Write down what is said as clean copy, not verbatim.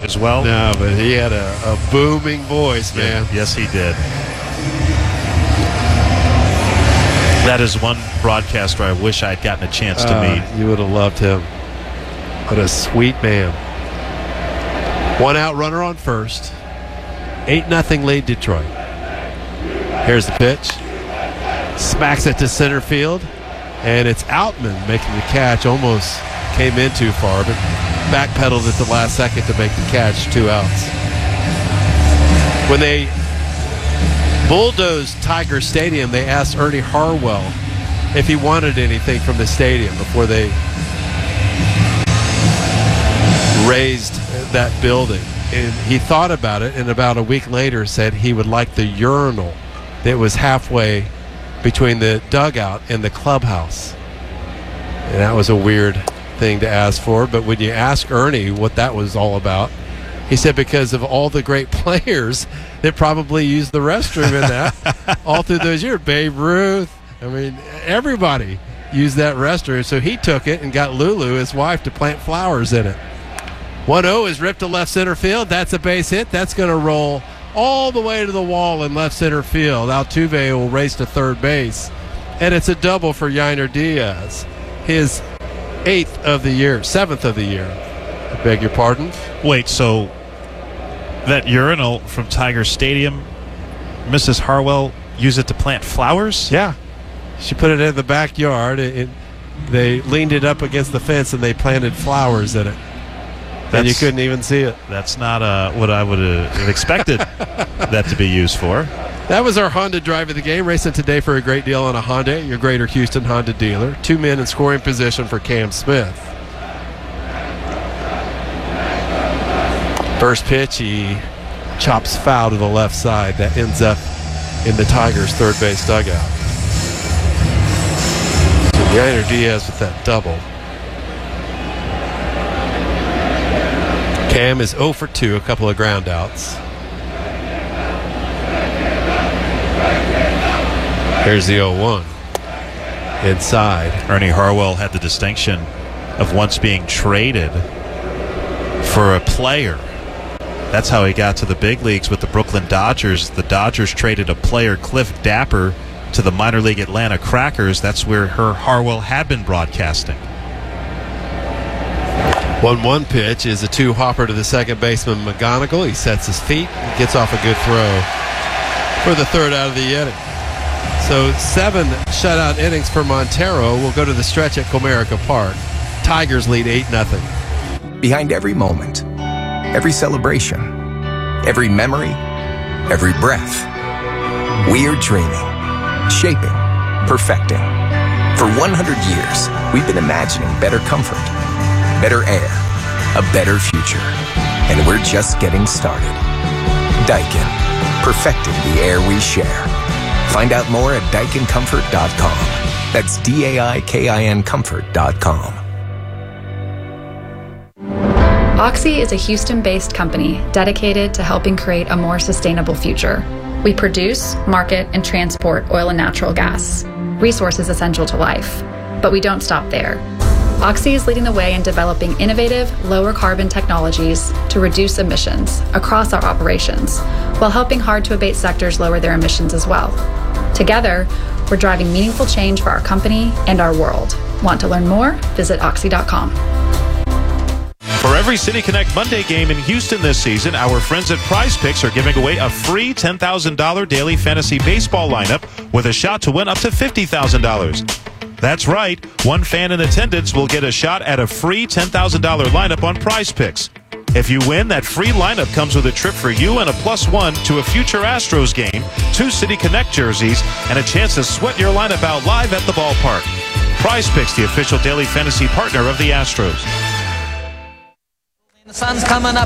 as well. No, but he had a booming voice, man. Yeah, yes, he did. That is one broadcaster I wish I had gotten a chance to meet. You would have loved him. What a sweet man. One out runner on first. 8-0 lead Detroit. Here's the pitch. Smacks it to center field. And it's Outman making the catch. Almost came in too far, but backpedaled at the last second to make the catch. 2 outs. When they bulldozed Tiger Stadium, they asked Ernie Harwell if he wanted anything from the stadium before they raised that building. And he thought about it, and about a week later said he would like the urinal that was halfway between the dugout and the clubhouse. And that was a weird thing to ask for, but when you ask Ernie what that was all about, he said because of all the great players that probably used the restroom in that all through those years. Babe Ruth, I mean, everybody used that restroom. So he took it and got Lulu, his wife, to plant flowers in it. 1-0 is ripped to left center field. That's a base hit. That's going to roll all the way to the wall in left center field. Altuve will race to third base. And it's a double for Yainer Diaz. His 7th of the year. I beg your pardon? Wait, so that urinal from Tiger Stadium, Mrs. Harwell used it to plant flowers? Yeah. She put it in the backyard. They leaned it up against the fence and they planted flowers in it. And you couldn't even see it. That's not what I would have expected that to be used for. That was our Honda drive of the game. Racing today for a great deal on a Honda at your Greater Houston Honda dealer. 2 men in scoring position for Cam Smith. First pitch, he chops foul to the left side. That ends up in the Tigers' third base dugout. So Yainer Diaz with that double. Cam is 0 for 2, a couple of ground outs. Here's the 0-1. Inside. Ernie Harwell had the distinction of once being traded for a player. That's how he got to the big leagues with the Brooklyn Dodgers. The Dodgers traded a player, Cliff Dapper, to the minor league Atlanta Crackers. That's where Harwell had been broadcasting. 1-1 pitch is a 2-hopper to the second baseman McGonigal. He sets his feet and gets off a good throw for the third out of the inning. So 7 shutout innings for Montero will go to the stretch at Comerica Park. Tigers lead 8-0. Behind every moment, every celebration, every memory, every breath, we are dreaming, shaping, perfecting. For 100 years, we've been imagining better comfort, better air, a better future. And we're just getting started. Daikin, perfecting the air we share. Find out more at DaikinComfort.com. That's DAIKIN Comfort.com. Oxy is a Houston-based company dedicated to helping create a more sustainable future. We produce, market, and transport oil and natural gas, resources essential to life. But we don't stop there. Oxy is leading the way in developing innovative, lower carbon technologies to reduce emissions across our operations, while helping hard-to-abate sectors lower their emissions as well. Together, we're driving meaningful change for our company and our world. Want to learn more? Visit Oxy.com. For every City Connect Monday game in Houston this season, our friends at Prize Picks are giving away a free $10,000 daily fantasy baseball lineup with a shot to win up to $50,000. That's right. One fan in attendance will get a shot at a free $10,000 lineup on Prize Picks. If you win, that free lineup comes with a trip for you and a +1 to a future Astros game, 2 City Connect jerseys, and a chance to sweat your lineup out live at the ballpark. Prize Picks, the official daily fantasy partner of the Astros. The sun's coming up.